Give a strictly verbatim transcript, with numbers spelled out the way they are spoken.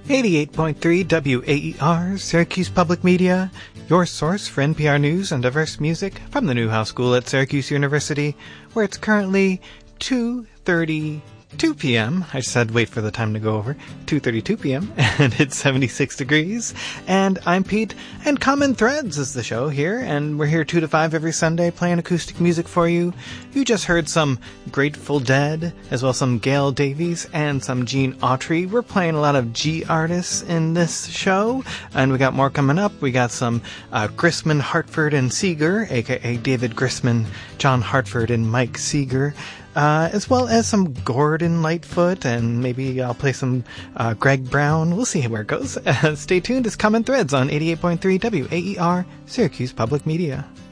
eighty-eight point three W A E R, Syracuse Public Media, your source for N P R news and diverse music from the Newhouse School at Syracuse University, where it's currently two thirty-two p.m. I just had to wait for the time to go over. two thirty-two p.m. and it's seventy-six degrees. And I'm Pete, and Common Threads is the show here, and we're here two to five every Sunday playing acoustic music for you. You just heard some Grateful Dead, as well as some Gail Davies and some Gene Autry. We're playing a lot of G artists in this show, and we got more coming up. We got some uh, Grissman, Hartford, and Seeger, aka David Grissman, John Hartford, and Mike Seeger. Uh, as well as some Gordon Lightfoot, and maybe I'll play some uh, Greg Brown. We'll see where it goes. Uh, stay tuned. It's Common Threads on eighty-eight point three W A E R, Syracuse Public Media.